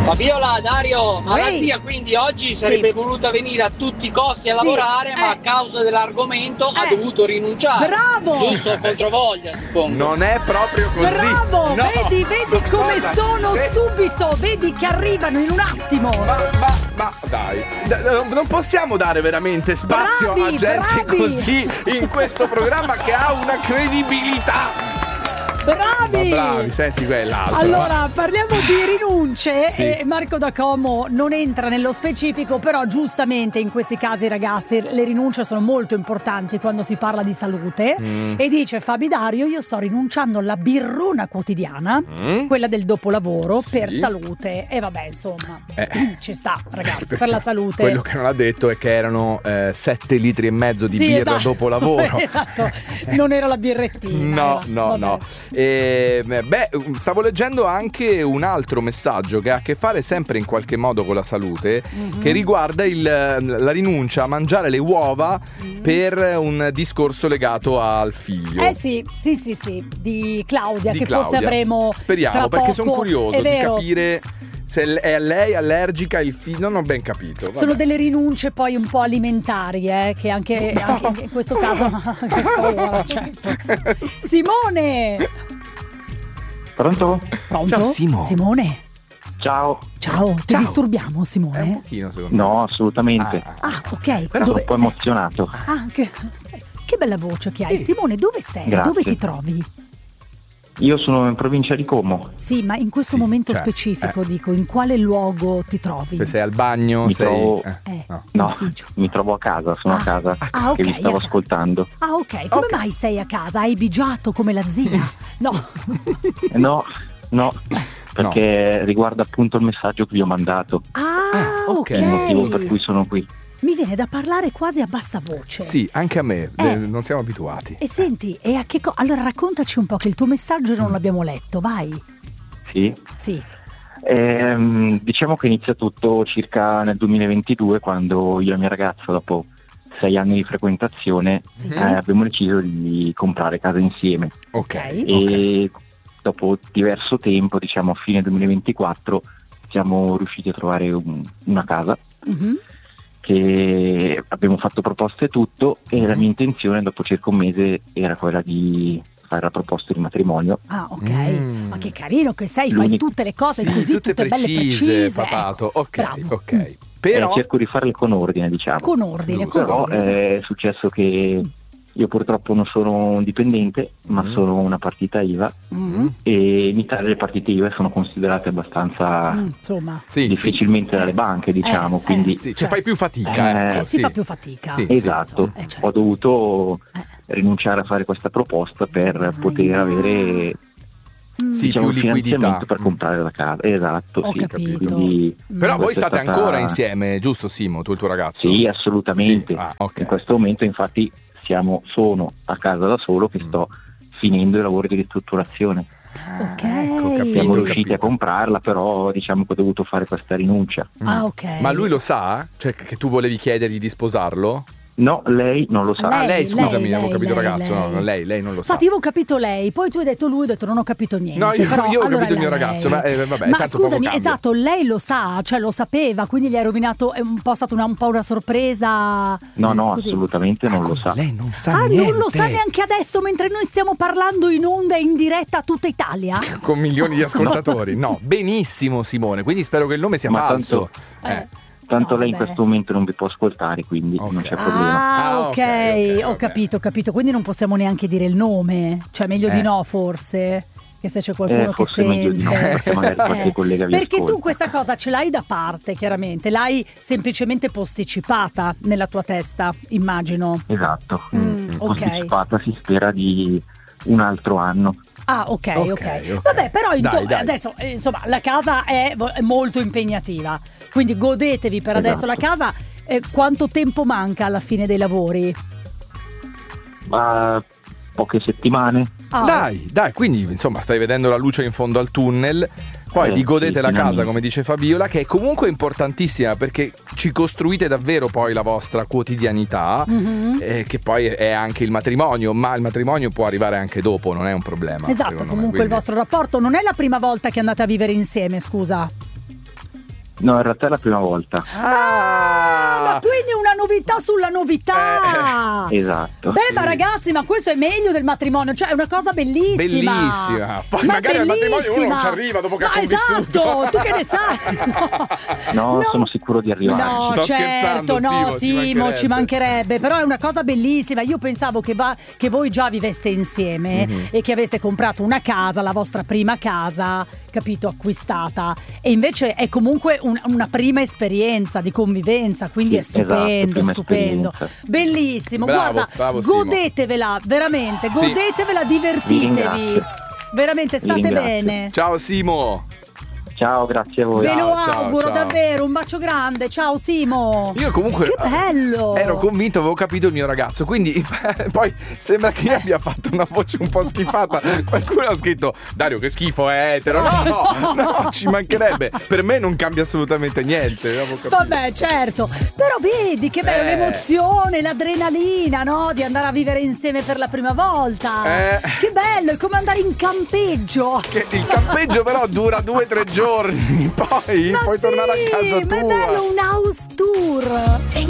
Fabiola, Dario, ma la zia quindi oggi sarebbe voluta venire a tutti i costi a lavorare, ma a causa dell'argomento ha dovuto rinunciare. Bravo! Giusto, controvoglia, suppongo. Non è proprio così. Bravo, No. vedi come sono subito, vedi che arrivano in un attimo. Ma dai, non possiamo dare veramente spazio a gente così in questo programma che ha una credibilità. Bravi, senti quell'altro. Allora, parliamo di rinunce e Marco da Como non entra nello specifico, però giustamente in questi casi, ragazzi, le rinunce sono molto importanti quando si parla di salute e dice Fabi Dario, io sto rinunciando alla birrona quottidiana, quella del dopolavoro, per salute. E vabbè, insomma, ci sta, ragazzi, per la salute. Quello che non ha detto è che erano 7 litri e mezzo di birra dopo lavoro. Esatto, non era la birrettina. No. Stavo leggendo anche un altro messaggio che ha a che fare sempre in qualche modo con la salute, che riguarda la rinuncia a mangiare le uova per un discorso legato al figlio. Sì, di Claudia, forse avremo. Speriamo, perché sono curioso di vero. capire se è lei allergica, il figlio, non ho ben capito. Vabbè. Sono delle rinunce poi un po' alimentari, che anche in questo caso che paura, certo. Simone! Pronto? Ciao Simone. Ciao. Ti disturbiamo, Simone? Un pochino, secondo me. No, assolutamente. Ok. Però sono un po' emozionato. Che bella voce che hai. Simone, dove sei? Grazie. Dove ti trovi? Io sono in provincia di Como. Sì, ma in questo momento specifico, dico, in quale luogo ti trovi? Se sei al bagno, mi trovo a casa, sono a casa che vi stavo ascoltando. Come mai sei a casa? Hai bigiato come la zia? No, perché riguarda appunto il messaggio che vi ho mandato. Ok. Il motivo per cui sono qui. Mi viene da parlare quasi a bassa voce. Sì, anche a me, non siamo abituati. E senti, allora raccontaci un po' che il tuo messaggio non l'abbiamo letto, vai. Sì. Diciamo che inizia tutto circa nel 2022, quando io e la mia ragazza, dopo 6 anni di frequentazione, abbiamo deciso di comprare casa insieme. E dopo diverso tempo, diciamo a fine 2024, siamo riusciti a trovare una casa. Che abbiamo fatto proposte e tutto, e la mia intenzione dopo circa un mese era quella di fare la proposta di matrimonio. Ma che carino che sei, fai tutte le cose così, tutte belle precise, papato. Bravo. Però cerco di farle con ordine, diciamo. Con ordine. Però è successo che io purtroppo non sono un dipendente, ma sono una partita IVA, e in Italia le partite IVA sono considerate abbastanza difficilmente dalle banche, diciamo, quindi cioè fai più fatica. Si fa più fatica. Esatto. Ho dovuto rinunciare a fare questa proposta per poter avere più liquidità per comprare la casa. Esatto. Ho capito. Quindi però voi state ancora insieme, giusto Simo, tu e il tuo ragazzo? Sì, assolutamente. In questo momento infatti sono a casa da solo, che sto finendo i lavori di ristrutturazione. Siamo riusciti a comprarla, però diciamo che ho dovuto fare questa rinuncia. Ma lui lo sa? Cioè che tu volevi chiedergli di sposarlo? No, lei non lo sa. Lei, scusami, avevo capito ragazzo. No, lei non lo sa. Infatti io avevo capito lei, poi tu hai detto lui, ho detto non ho capito niente. No, io ho capito il mio ragazzo, vabbè. Ma scusami, esatto, lei lo sa, cioè lo sapeva, quindi gli hai rovinato, è un po' stata un po' una sorpresa. No, così. Assolutamente non lo sa. Lei non sa niente. Non lo sa neanche adesso, mentre noi stiamo parlando in onda e in diretta a tutta Italia? Con milioni di ascoltatori. No, benissimo Simone, quindi spero che il nome sia falso. Tanto lei in questo momento non vi può ascoltare, quindi non c'è problema. Ho capito. Quindi non possiamo neanche dire il nome. Cioè meglio di no, forse. Che se c'è qualcuno che forse meglio di no, perché magari qualche collega vi perché ascolta. tu questa cosa ce l'hai da parte, chiaramente. L'hai semplicemente posticipata nella tua testa, immagino. Esatto. Posticipata, si spera di un altro anno. Ok. Vabbè, però adesso insomma la casa è molto impegnativa, quindi godetevi per adesso la casa. Quanto tempo manca alla fine dei lavori? Poche settimane. Dai, quindi insomma stai vedendo la luce in fondo al tunnel. Poi vi godete la casa, come dice Fabiola, che è comunque importantissima, perché ci costruite davvero poi la vostra quotidianità, che poi è anche il matrimonio, ma il matrimonio può arrivare anche dopo, non è un problema. Esatto, comunque il vostro rapporto non è la prima volta che andate a vivere insieme, scusa. No, in realtà è la prima volta. Ma quindi una novità sulla novità. Esatto. Beh, ma ragazzi, ma questo è meglio del matrimonio, cioè è una cosa bellissima. Bellissima. Poi magari al matrimonio uno non ci arriva dopo che ha convissuto. Esatto, tu che ne sai? No, sono sicuro di arrivare. No, Sto certo, scherzando, Simo, ci mancherebbe. Però è una cosa bellissima. Io pensavo che voi già viveste insieme e che aveste comprato una casa, la vostra prima casa, capito, acquistata. E invece è comunque una prima esperienza di convivenza, quindi sì, è stupendo, esatto, stupendo. esperienza. Bellissimo, Bravo, guarda, godetevela, veramente, godetevela, divertitevi. Veramente, state bene. Ciao Simo. Ciao, grazie a voi. Ve lo Ciao, auguro ciao. davvero, un bacio grande. Ciao Simo. Io comunque che bello. ero convinto, avevo capito il mio ragazzo, quindi poi sembra che io abbia fatto una voce un po' schifata. Qualcuno ha scritto: Dario, che schifo, è etero. No, ci mancherebbe. Per me non cambia assolutamente niente. Vabbè, certo. Però vedi che bello, l'emozione, l'adrenalina, no? Di andare a vivere insieme per la prima volta. Che bello, è come andare in campeggio. Il campeggio però dura 2-3 giorni, poi puoi tornare a casa tua. Ma è bello un house tour.